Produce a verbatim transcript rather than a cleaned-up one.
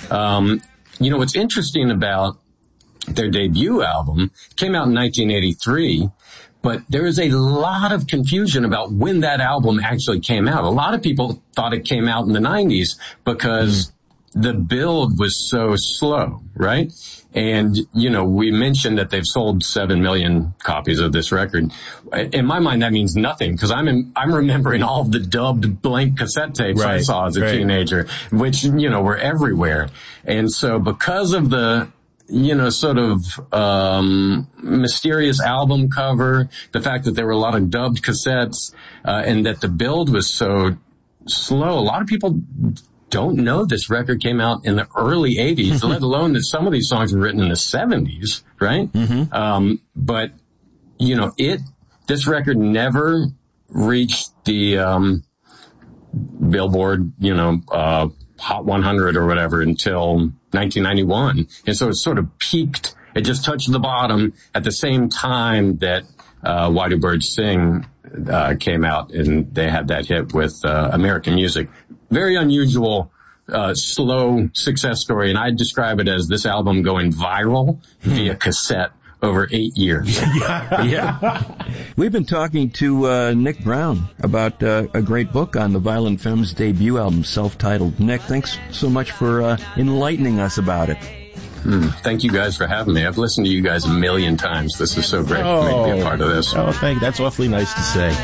Um, you know, what's interesting about their debut album came out in nineteen eighty-three, but there is a lot of confusion about when that album actually came out. A lot of people thought it came out in the nineties because mm. the build was so slow, right? And, you know, we mentioned that they've sold seven million copies of this record. In my mind, that means nothing because I'm in, I'm remembering all of the dubbed blank cassette tapes right, I saw as a right. teenager, which, you know, were everywhere. And so because of the, you know, sort of, um, mysterious album cover, the fact that there were a lot of dubbed cassettes, uh, and that the build was so slow, a lot of people don't know this record came out in the early eighties, let alone that some of these songs were written in the seventies, right? Mm-hmm. Um, but, you know, it, this record never reached the, um, Billboard, you know, uh, Hot one hundred or whatever until nineteen ninety-one. And so it sort of peaked. It just touched the bottom at the same time that, uh, Why Do Birds Sing, uh, came out, and they had that hit with, uh, American Music. Very unusual, uh, slow success story. And I describe it as this album going viral via cassette over eight years. yeah. yeah. We've been talking to uh, Nick Brown about uh, a great book on the Violent Femmes debut album, self-titled. Nick, thanks so much for uh, enlightening us about it. Mm, thank you guys for having me. I've listened to you guys a million times. This is so great oh, for me to be a part of this. Oh, thank you. That's awfully nice to say.